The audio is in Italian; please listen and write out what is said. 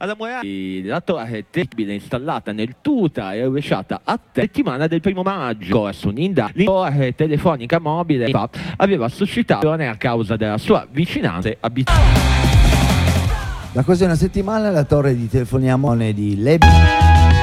Alla Morali la torre terribile installata nel tuta e rovesciata a settimana del 1 maggio. Corso un'indagine. La torre telefonica mobile aveva suscitato a causa della sua vicinanza abituale. Da quasi una settimana la torre di telefonia mobile di Lebi